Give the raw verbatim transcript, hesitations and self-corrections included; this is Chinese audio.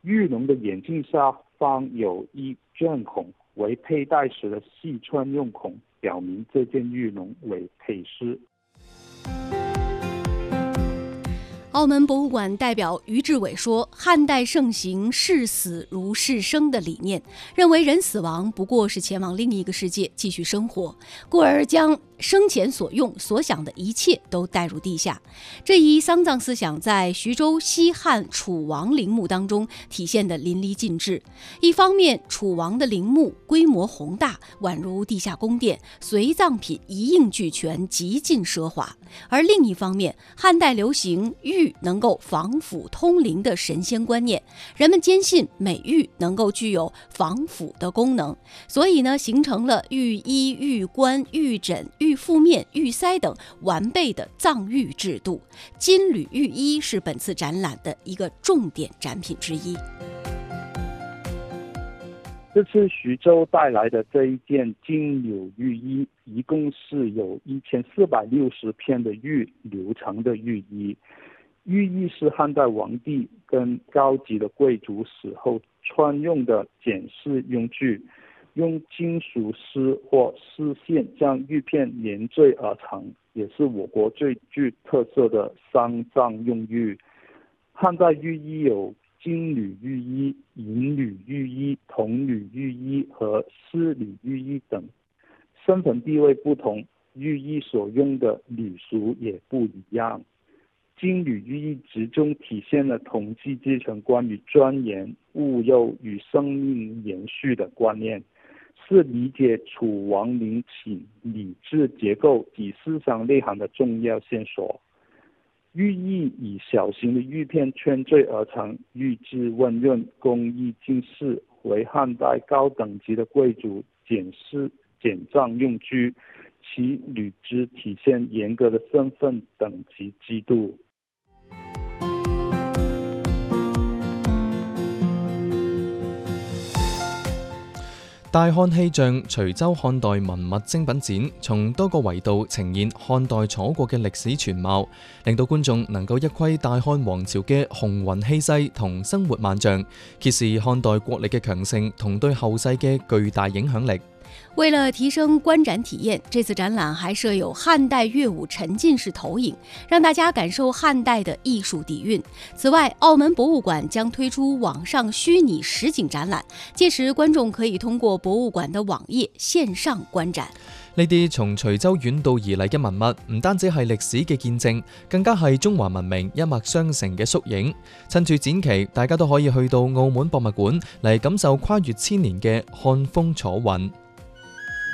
玉龙的眼镜下方有一钻孔，为佩戴时的细穿用孔，表明这件玉龙为佩饰。 澳门博物馆代表于志伟说，汉代盛行视死如视生的理念，认为人死亡不过是前往另一个世界继续生活，故而将生前所用所想的一切都带入地下。这一丧葬思想在徐州西汉楚王陵墓当中体现得淋漓尽致。一方面，楚王的陵墓规模宏大，宛如地下宫殿，随葬品一应俱全，极尽奢华；而另一方面，汉代流行玉能够防腐通灵的神仙观念，人们坚信美玉能够具有防腐的功能，所以呢，形成了玉衣、玉冠、玉枕、玉覆面、玉腮等完备的葬玉制度。金缕玉衣是本次展览的一个重点展品之一。 这次徐州带来的这一件金缕玉衣，一共是有一千四百六十片的玉流成的玉衣。玉衣是汉代皇帝跟高级的贵族死后穿用的简饰用具，用金属丝或丝线将玉片连缀而成，也是我国最具特色的丧葬用玉。汉代玉衣有金缕玉衣、银缕玉衣、铜缕玉衣和丝缕玉衣等，身份地位不同，玉衣所用的缕属也不一样。金缕玉衣集中体现了统治阶层关于庄严、务幼与生命延续的观念，是理解楚王陵寝礼制结构及思想内涵的重要线索。玉衣以小型的玉片圈缀而成，玉质温润，工艺精细，为汉代高等级的贵族简饰简葬用具，其履质体现严格的身份等级制度。 大漢氣象徐州漢代文物精品展，從多個維度呈現漢代楚國嘅歷史全貌，令到觀眾能夠一窺大漢王朝嘅雄渾氣勢同生活萬象，揭示漢代國力嘅強盛同對後世嘅巨大影響力。 为了提升观展体验，这次展览还设有汉代乐舞沉浸式投影，让大家感受汉代的艺术底蕴。此外，澳门博物馆将推出网上虚拟实景展览，届时观眾可以通過博物館的網頁線上觀展。 呢啲從徐州遠道而嚟嘅文物，唔單止係歷史嘅見證，更加係中華文明一脈相承嘅縮影。趁住展期，大家都可以去到澳門博物館嚟感受跨越千年嘅漢風楚韻。